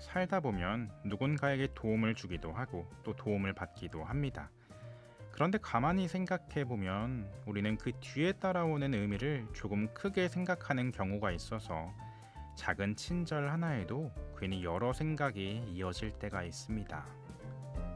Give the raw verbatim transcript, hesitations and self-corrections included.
살다 보면 누군가에게 도움을 주기도 하고 또 도움을 받기도 합니다. 그런데 가만히 생각해 보면 우리는 그 뒤에 따라오는 의미를 조금 크게 생각하는 경우가 있어서 작은 친절 하나에도 괜히 여러 생각이 이어질 때가 있습니다.